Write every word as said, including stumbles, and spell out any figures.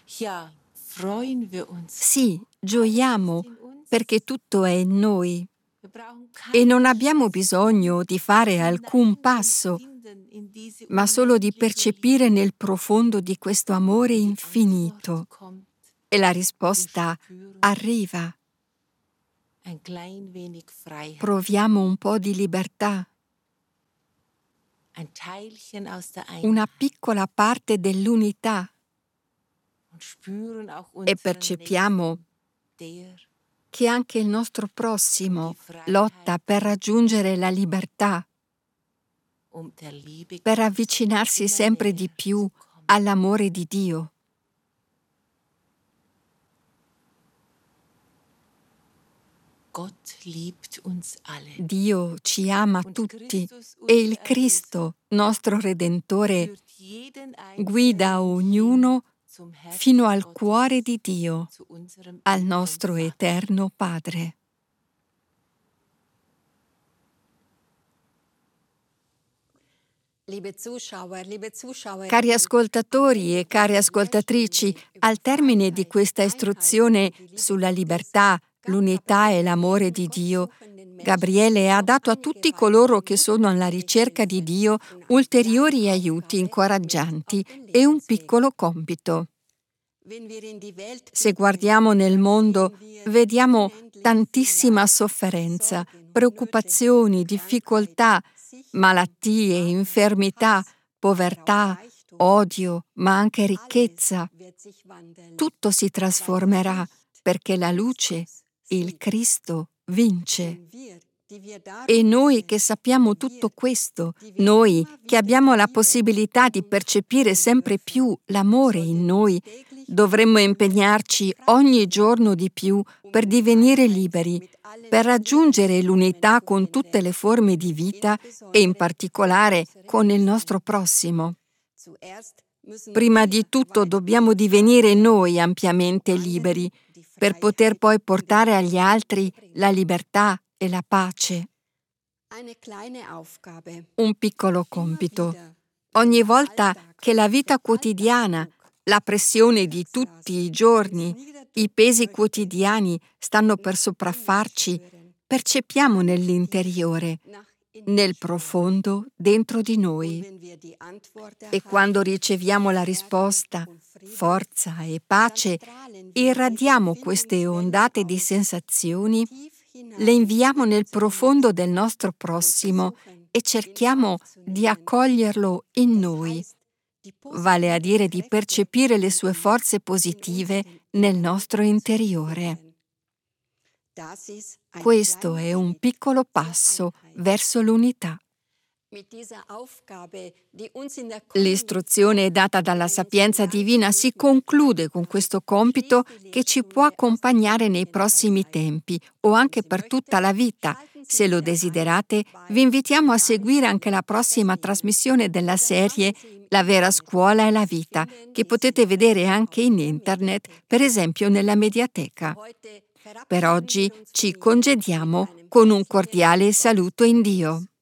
Ja, freuen wir uns. Sì, gioiamo In uns. perché tutto è in noi Wir brauchen e non keine abbiamo bisogno di fare alcun passo, ma solo di percepire nel profondo di questo amore infinito. E la risposta arriva. Ein klein wenig Freiheit. Proviamo un po' di libertà, Ein Teilchen aus der una Einheit. piccola parte dell'unità, Und spüren auch e unseren percepiamo Nächsten, der che anche il nostro prossimo lotta per raggiungere la libertà, um der Liebe per Gottes avvicinarsi immer sempre di näher più zu kommen. all'amore di Dio. Gott liebt uns alle. Dio ci ama Und tutti Christus, e il unser Cristo, nostro Redentore, führt jeden guida Einzelnen ognuno zum Herzen fino al Gottes, cuore di Dio, zu unserem al ewigen nostro Vater. eterno Padre. Cari ascoltatori e care ascoltatrici, al termine di questa istruzione sulla libertà, l'unità e l'amore di Dio, Gabriele ha dato a tutti coloro che sono alla ricerca di Dio ulteriori aiuti incoraggianti e un piccolo compito. Se guardiamo nel mondo, vediamo tantissima sofferenza, preoccupazioni, difficoltà, malattie, infermità, povertà, odio, ma anche ricchezza. Tutto si trasformerà perché la luce, il Cristo, vince. E noi che sappiamo tutto questo, noi che abbiamo la possibilità di percepire sempre più l'amore in noi, dovremmo impegnarci ogni giorno di più per divenire liberi, per raggiungere l'unità con tutte le forme di vita e in particolare con il nostro prossimo. Prima di tutto dobbiamo divenire noi ampiamente liberi, per poter poi portare agli altri la libertà e la pace. Un piccolo compito. Ogni volta che la vita quotidiana, la pressione di tutti i giorni, i pesi quotidiani stanno per sopraffarci, percepiamo nell'interiore, nel profondo dentro di noi. E quando riceviamo la risposta, forza e pace, irradiamo queste ondate di sensazioni, le inviamo nel profondo del nostro prossimo e cerchiamo di accoglierlo in noi, vale a dire di percepire le sue forze positive nel nostro interiore. Questo è un piccolo passo verso l'unità. L'istruzione data dalla sapienza divina si conclude con questo compito che ci può accompagnare nei prossimi tempi o anche per tutta la vita. Se lo desiderate, vi invitiamo a seguire anche la prossima trasmissione della serie La vera scuola è la vita, che potete vedere anche in internet, per esempio nella Mediateca. Per oggi ci congediamo con un cordiale saluto in Dio.